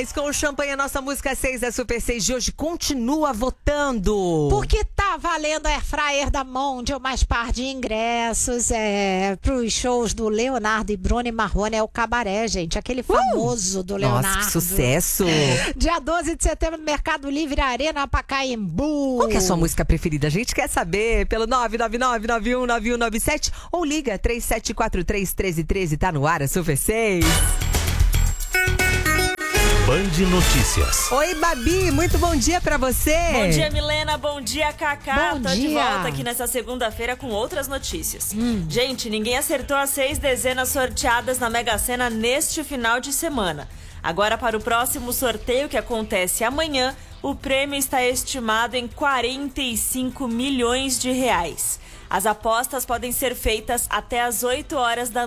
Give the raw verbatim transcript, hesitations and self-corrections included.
reais com o Champanhe, a nossa música seis da Super seis de hoje. Continua votando. Porque tá valendo a Air Fryer da Mondial, mais par de ingressos é, pros shows do Leonardo e Bruno e Marrone. É o Cabaré, gente. Aquele famoso uh! do Leonardo. Nossa, que sucesso. Dia doze de setembro no Mercado Livre Arena Pacaembu. Qual que é a sua música preferida? A gente quer saber pelo nove nove nove, nove um nove um nove sete ou liga três sete quatro três, um três um três. Tá no ar a Super seis. Band Notícias. Oi, Babi, muito bom dia pra você. Bom dia, Milena, bom dia, Cacá. Bom Tô dia. de volta aqui nessa segunda-feira com outras notícias. Hum. Gente, ninguém acertou as seis dezenas sorteadas na Mega Sena neste final de semana. Agora, para o próximo sorteio, que acontece amanhã, o prêmio está estimado em quarenta e cinco milhões de reais. As apostas podem ser feitas até às oito horas da